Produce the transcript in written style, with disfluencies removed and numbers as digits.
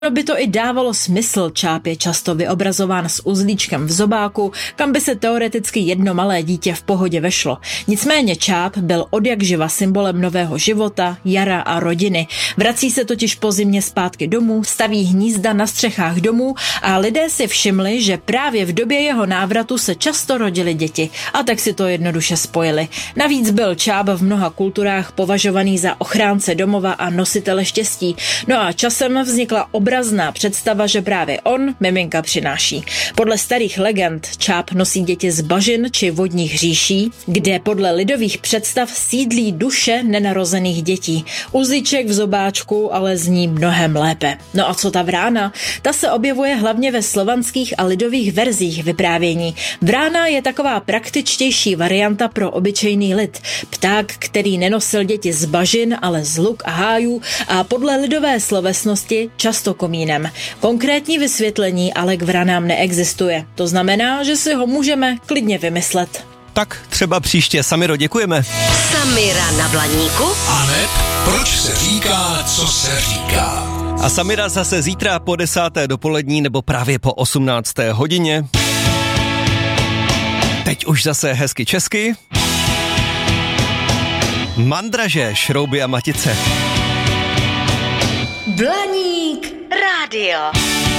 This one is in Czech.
by to i dávalo smysl, čáp je často vyobrazován s uzlíčkem v zobáku, kam by se teoreticky jedno malé dítě v pohodě vešlo. Nicméně čáp byl odjakživa symbolem nového života, jara a rodiny. Vrací se totiž po zimě zpátky domů, staví hnízda na střechách domů a lidé si všimli, že právě v době jeho návratu se často rodily děti a tak si to jednoduše spojili. Navíc byl čáp v mnoha kulturách považovaný za ochránce domova a nositele štěstí. No a časem vznikla obrazná představa, že právě on miminka přináší. Podle starých legend čáp nosí děti z bažin či vodních říší, kde podle lidových představ sídlí duše nenarozených dětí. Uzlíček v zobáčku ale zní mnohem lépe. No a co ta vrána? Ta se objevuje hlavně ve slovanských a lidových verzích vyprávění. Vrána je taková praktičtější varianta pro obyčejný lid. Pták, který nenosil děti z bažin, ale z luk a hájů a podle lidové slovesnosti často komínem. Konkrétní vysvětlení ale k vranám neexistuje. To znamená, že si ho můžeme klidně vymyslet. Tak třeba příště. Samiro, děkujeme. Samira na Blaníku. Aneb, proč se říká, co se říká? A Samira zase zítra po 10. dopolední nebo právě po 18. hodině. Teď už zase hezky česky. Mandraže, šrouby a matice. Blaník rádio.